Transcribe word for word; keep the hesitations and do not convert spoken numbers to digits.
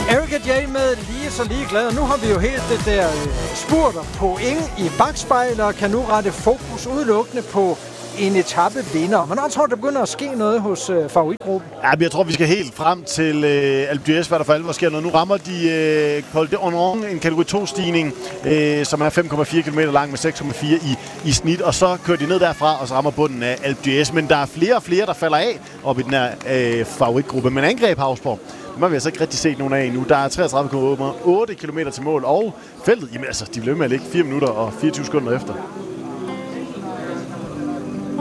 Erica Jane med lige så ligeglad, og nu har vi jo helt det der spurt og point i bakspejl, og kan nu rette fokus udelukkende på en etape vinder. Men jeg tror, der begynder at ske noget hos øh, favoritgruppen. Ja, men jeg tror, vi skal helt frem til øh, Alpe d'Huez, hvad der for alvor sker noget. Nu rammer de øh, Col d'Ornon, en kategori to-stigning, øh, som er fem komma fire kilometer lang med seks komma fire i, i snit, og så kører de ned derfra, og så rammer bunden af Alpe d'Huez. Men der er flere og flere, der falder af op i den her øh, favoritgruppe. Men angreb Havsborg, dem har vi altså ikke rigtig set nogen af endnu. Der er treogtredive komma otte kilometer til mål, og feltet, jamen altså, de bliver med at ligge fire minutter og fireogtyve sekunder efter.